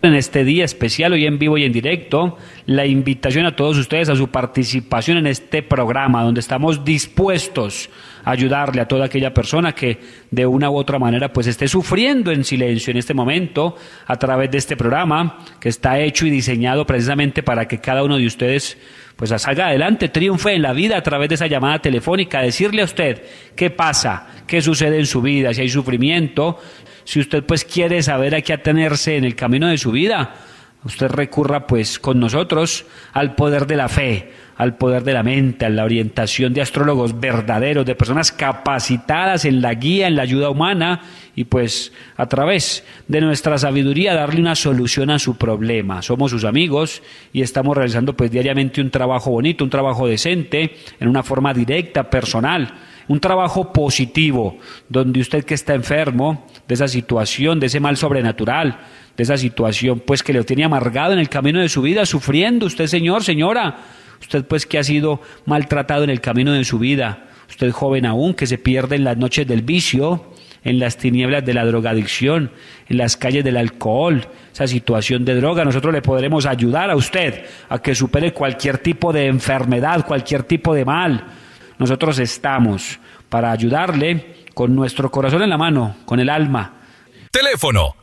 En este día especial, hoy en vivo y en directo, la invitación a todos ustedes a su participación en este programa, donde estamos dispuestos a ayudarle a toda aquella persona que de una u otra manera pues esté sufriendo en silencio en este momento a través de este programa que está hecho y diseñado precisamente para que cada uno de ustedes pues salga adelante, triunfe en la vida a través de esa llamada telefónica, decirle a usted qué pasa, qué sucede en su vida, si hay sufrimiento. Si usted pues quiere saber a qué atenerse en el camino de su vida, usted recurra pues con nosotros al poder de la fe, al poder de la mente, a la orientación de astrólogos verdaderos, de personas capacitadas en la guía, en la ayuda humana y pues a través de nuestra sabiduría darle una solución a su problema. Somos sus amigos y estamos realizando pues diariamente un trabajo bonito, un trabajo decente, en una forma directa, personal. Un trabajo positivo, donde usted que está enfermo de esa situación, de ese mal sobrenatural, de esa situación pues que lo tiene amargado en el camino de su vida, sufriendo, usted señor, señora, usted pues que ha sido maltratado en el camino de su vida, usted joven aún que se pierde en las noches del vicio, en las tinieblas de la drogadicción, en las calles del alcohol, esa situación de droga, nosotros le podremos ayudar a usted a que supere cualquier tipo de enfermedad, cualquier tipo de mal. Nosotros estamos para ayudarle con nuestro corazón en la mano, con el alma. Teléfono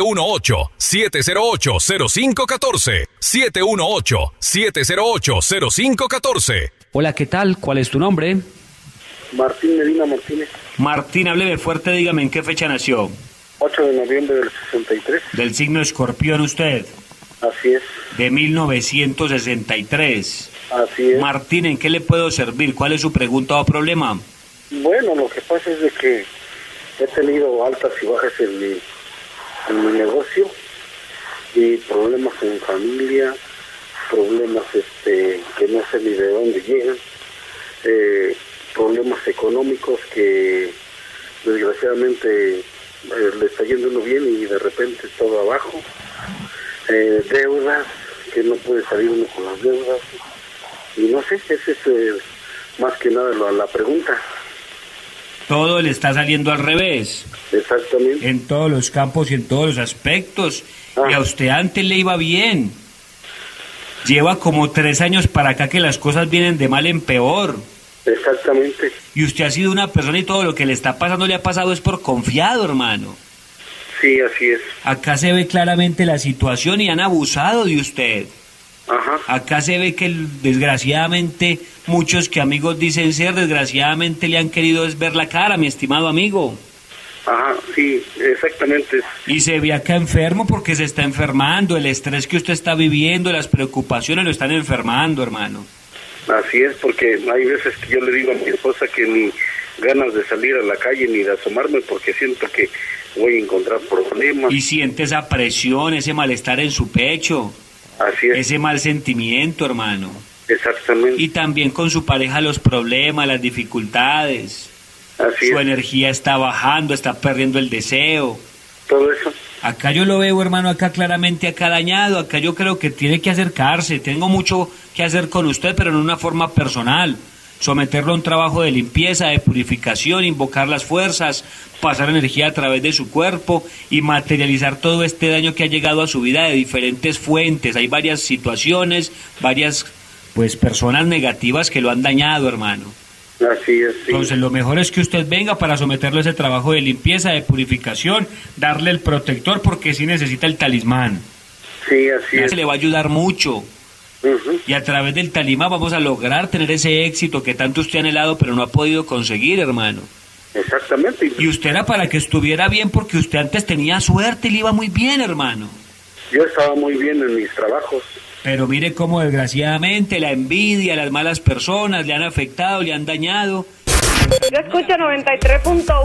718-708-0514. 718-708-0514. Hola, ¿qué tal? ¿Cuál es tu nombre? Martín Medina Martínez. Martín, hábleme fuerte, dígame, ¿en qué fecha nació? 8 de noviembre del 63. ¿Del signo Escorpión usted? Así es. De 1963. Así es. Martín, ¿en qué le puedo servir? ¿Cuál es su pregunta o problema? Bueno, lo que pasa es de que he tenido altas y bajas en mi negocio y problemas en familia, problemas que no sé ni de dónde llegan, problemas económicos que desgraciadamente le está yendo uno bien y de repente todo abajo, deudas que no puede salir uno con las deudas. Y no sé, ese es más que nada la pregunta. Todo le está saliendo al revés. Exactamente. En todos los campos y en todos los aspectos. Y a usted antes le iba bien. Lleva como 3 años para acá que las cosas vienen de mal en peor. Exactamente. Y usted ha sido una persona y todo lo que le está pasando le ha pasado es por confiado, hermano. Sí, así es. Acá se ve claramente la situación y han abusado de usted. Ajá. Acá se ve que desgraciadamente muchos que amigos dicen ser, desgraciadamente le han querido ver la cara, mi estimado amigo. Ajá, sí, exactamente. Y se ve acá enfermo porque se está enfermando, el estrés que usted está viviendo, las preocupaciones lo están enfermando, hermano. Así es, porque hay veces que yo le digo a mi esposa que ni ganas de salir a la calle ni de asomarme porque siento que voy a encontrar problemas. Y siente esa presión, ese malestar en su pecho. Así es. Ese mal sentimiento, hermano. Exactamente. Y también con su pareja los problemas, las dificultades. Así Su es. energía está bajando, está perdiendo el deseo. Todo eso. Acá yo lo veo, hermano, acá claramente, acá dañado. Acá yo creo que tiene que acercarse. Tengo mucho que hacer con usted, pero en una forma personal. Someterlo a un trabajo de limpieza, de purificación, invocar las fuerzas, pasar energía a través de su cuerpo y materializar todo este daño que ha llegado a su vida de diferentes fuentes. Hay varias situaciones, varias personas negativas que lo han dañado, hermano. Así es, sí. Entonces lo mejor es que usted venga para someterlo a ese trabajo de limpieza, de purificación, darle el protector porque sí necesita el talismán. Sí, así es. Se le va a ayudar mucho. Y a través del talismán vamos a lograr tener ese éxito que tanto usted ha anhelado pero no ha podido conseguir, hermano. Exactamente. Y usted era para que estuviera bien porque usted antes tenía suerte y le iba muy bien, hermano. Yo estaba muy bien en mis trabajos. Pero mire cómo desgraciadamente la envidia, las malas personas le han afectado, le han dañado. Yo escucho 93.1.